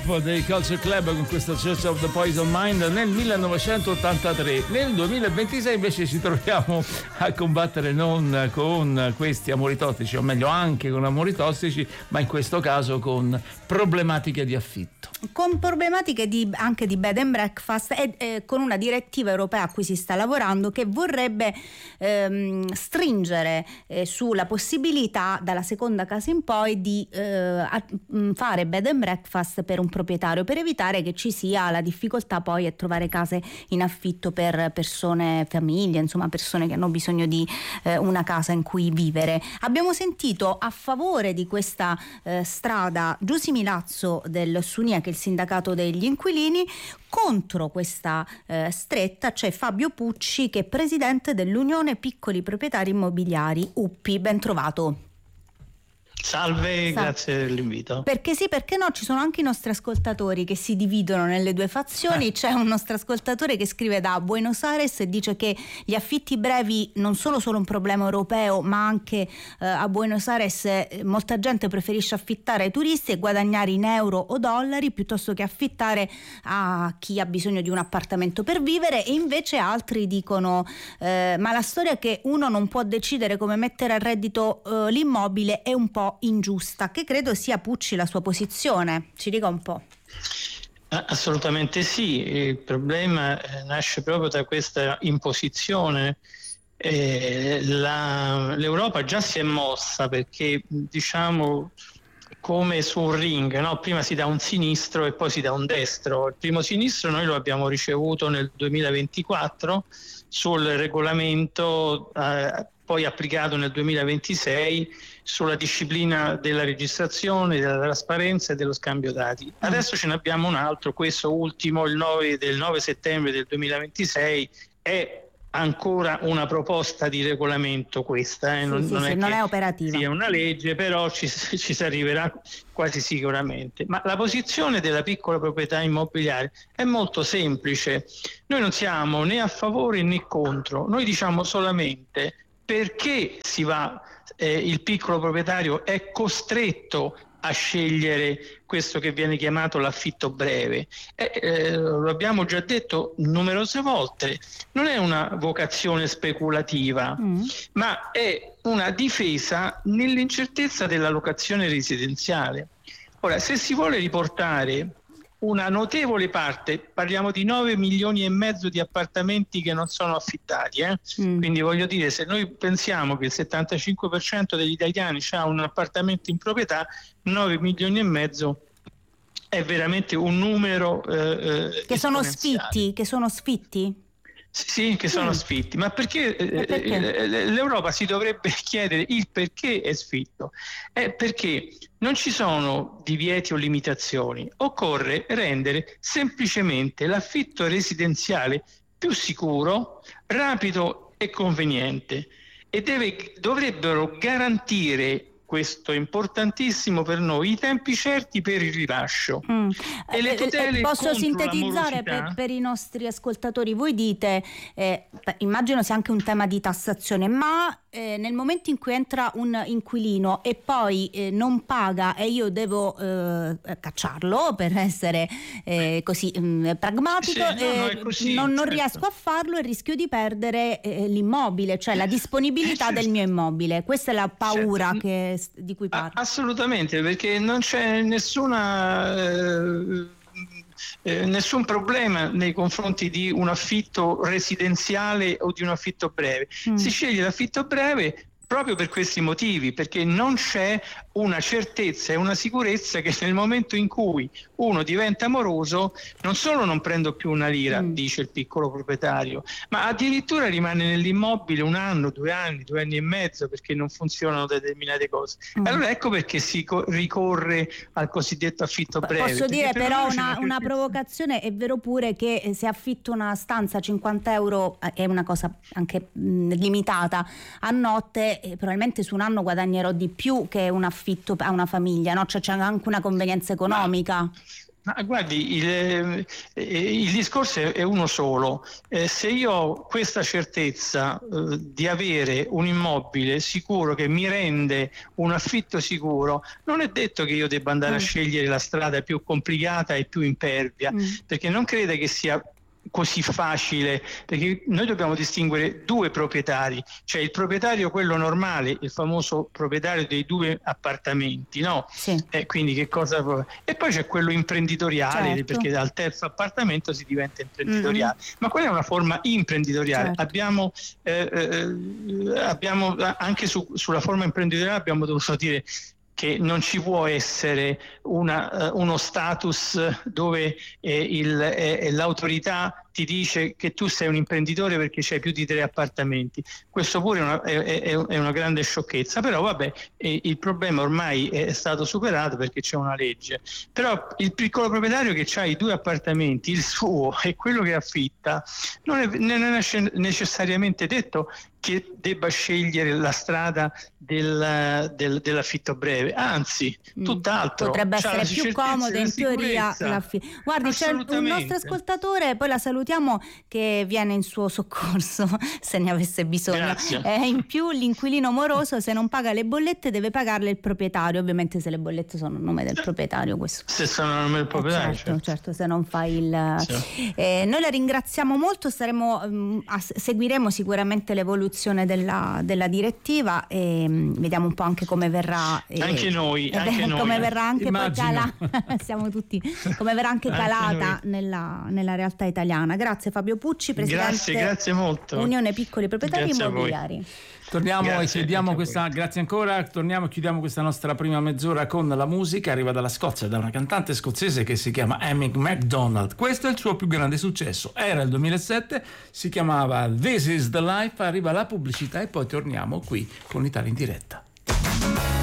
Love dei Culture Club con questa Church of the Poison Mind nel 1983. Nel 2026 invece ci troviamo a combattere non con questi amori tossici, o meglio anche con amori tossici, ma in questo caso con problematiche di affitto. Con problematiche anche di bed and breakfast e con una direttiva europea a cui si sta lavorando che vorrebbe stringere sulla possibilità dalla seconda casa in poi di fare bed and breakfast per un proprietario, per evitare che ci sia la difficoltà poi a trovare case in affitto per persone, famiglie, insomma persone che hanno bisogno di una casa in cui vivere. Abbiamo sentito a favore di questa strada Giusy Milazzo del Sunia, che è il sindacato degli inquilini. Contro questa stretta c'è Fabio Pucci, che è presidente dell'Unione Piccoli Proprietari Immobiliari, UPI. Ben trovato. Salve, grazie dell'invito. Perché sì, perché no, ci sono anche i nostri ascoltatori che si dividono nelle due fazioni. C'è un nostro ascoltatore che scrive da Buenos Aires e dice che gli affitti brevi non sono solo un problema europeo, ma anche a Buenos Aires molta gente preferisce affittare ai turisti e guadagnare in euro o dollari piuttosto che affittare a chi ha bisogno di un appartamento per vivere. E invece altri dicono ma la storia che uno non può decidere come mettere a reddito l'immobile è un po' ingiusta, che credo sia, Pucci, la sua posizione. Ci dica un po'. Assolutamente sì, il problema nasce proprio da questa imposizione. L'Europa già si è mossa perché, diciamo, come su un ring, no? Prima si dà un sinistro e poi si dà un destro. Il primo sinistro noi lo abbiamo ricevuto nel 2024 sul regolamento poi applicato nel 2026 sulla disciplina della registrazione, della trasparenza e dello scambio dati. Adesso ce ne abbiamo un altro, questo ultimo, del 9 settembre del 2026, è ancora una proposta di regolamento questa, non è operativa. Sì, è una legge, però ci si arriverà quasi sicuramente. Ma la posizione della piccola proprietà immobiliare è molto semplice. Noi non siamo né a favore né contro, noi diciamo solamente perché il piccolo proprietario è costretto a scegliere questo che viene chiamato l'affitto breve. Lo abbiamo già detto numerose volte, non è una vocazione speculativa, ma è una difesa nell'incertezza della locazione residenziale. Ora, se si vuole riportare una notevole parte, parliamo di 9 milioni e mezzo di appartamenti che non sono affittati, quindi voglio dire, se noi pensiamo che il 75% degli italiani ha un appartamento in proprietà, 9 milioni e mezzo è veramente un numero che sono sfitti. Sì, che sono sfitti, ma perché l'Europa si dovrebbe chiedere il perché è sfitto? È perché non ci sono divieti o limitazioni, occorre rendere semplicemente l'affitto residenziale più sicuro, rapido e conveniente, e dovrebbero garantire, questo è importantissimo per noi, i tempi certi per il rilascio e le tutele. Posso sintetizzare per i nostri ascoltatori? Voi dite, immagino sia anche un tema di tassazione, ma nel momento in cui entra un inquilino e poi non paga e io devo cacciarlo, per essere così pragmatico, non riesco a farlo e rischio di perdere l'immobile, cioè la disponibilità del mio immobile. Questa è la paura di cui parlo. Assolutamente, perché non c'è nessun problema nei confronti di un affitto residenziale o di un affitto breve. Si sceglie l'affitto breve proprio per questi motivi, perché non c'è una certezza e una sicurezza che nel momento in cui uno diventa moroso non solo non prendo più una lira, dice il piccolo proprietario, ma addirittura rimane nell'immobile 1 anno, 2 anni, 2 anni e mezzo, perché non funzionano determinate cose. Allora ecco perché si ricorre al cosiddetto affitto breve. Posso dire però una provocazione, è vero pure che se affitto una stanza a 50 euro è una cosa anche limitata a notte, probabilmente su un anno guadagnerò di più che un affitto a una famiglia, no? Cioè c'è anche una convenienza economica. Guardi, il discorso è uno solo. Se io ho questa certezza di avere un immobile sicuro che mi rende un affitto sicuro, non è detto che io debba andare a scegliere la strada più complicata e più impervia, perché non crede che sia così facile, perché noi dobbiamo distinguere due proprietari, cioè il proprietario quello normale, il famoso proprietario dei 2 appartamenti, no? Sì. Quindi che cosa, e poi c'è quello imprenditoriale, certo. perché dal terzo appartamento si diventa imprenditoriale, ma quella è una forma imprenditoriale. Certo. Abbiamo anche sulla forma imprenditoriale abbiamo dovuto dire che non ci può essere uno status dove l'autorità ti dice che tu sei un imprenditore perché c'hai più di 3 appartamenti. Questo pure è una grande sciocchezza, però vabbè, il problema ormai è stato superato perché c'è una legge. Però il piccolo proprietario che ha i 2 appartamenti, il suo e quello che affitta, non è necessariamente detto che debba scegliere la strada dell'affitto breve, anzi tutt'altro, potrebbe essere più comodo in teoria Guardi, c'è un nostro ascoltatore, poi la salutiamo, che viene in suo soccorso se ne avesse bisogno. In più l'inquilino moroso, se non paga le bollette, deve pagarle il proprietario, ovviamente se le bollette sono a nome del proprietario, questo. Se sono a nome del proprietario, certo, se non fa il noi la ringraziamo molto, seguiremo sicuramente l'evoluzione della direttiva e vediamo un po' anche come verrà anche noi come verrà anche immagino. poi siamo tutti, come verrà anche calata nella realtà italiana. Grazie Fabio Pucci, presidente grazie molto. Unione Piccoli Proprietari Immobiliari. Torniamo e chiudiamo grazie ancora, torniamo e chiudiamo questa nostra prima mezz'ora con la musica. Arriva dalla Scozia, da una cantante scozzese che si chiama Amy MacDonald. Questo è il suo più grande successo, era il 2007, si chiamava This is the Life. Arriva la pubblicità e poi torniamo qui con Italia in diretta.